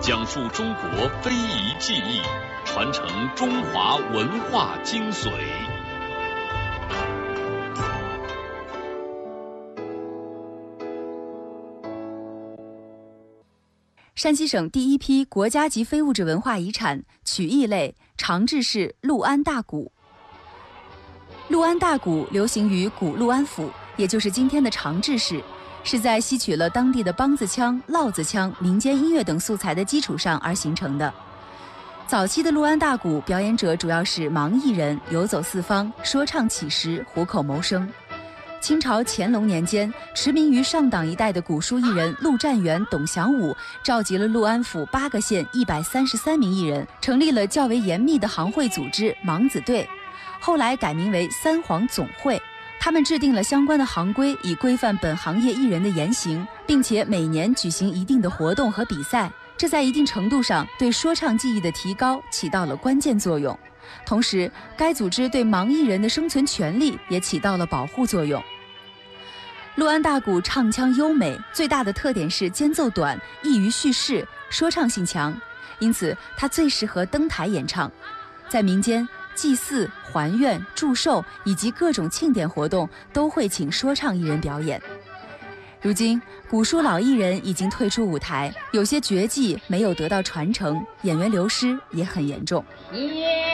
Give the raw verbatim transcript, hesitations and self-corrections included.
讲述中国非遗技艺，传承中华文化精髓。 山西省第一批国家级非物质文化遗产曲艺类长治市六安大鼓。六安大鼓流行于古六安府，也就是今天的长治市，是在吸取了当地的梆子腔、烙子腔、民间音乐等素材的基础上而形成的。早期的六安大鼓表演者主要是盲艺人，游走四方，说唱乞食，糊口谋生。清朝乾隆年间，驰名于上党一带的古书艺人陆占元、董祥武召集了六安府八个县一百三十三名艺人，成立了较为严密的行会组织盲子队，后来改名为三皇总会。他们制定了相关的行规，以规范本行业艺人的言行，并且每年举行一定的活动和比赛，这在一定程度上对说唱技艺的提高起到了关键作用。同时，该组织对盲艺人的生存权利也起到了保护作用。六安大鼓唱腔优美，最大的特点是间奏短，易于叙事，说唱性强，因此它最适合登台演唱。在民间，祭祀、还愿、祝寿以及各种庆典活动都会请说唱艺人表演。如今，古书老艺人已经退出舞台，有些绝技没有得到传承，演员流失也很严重。 一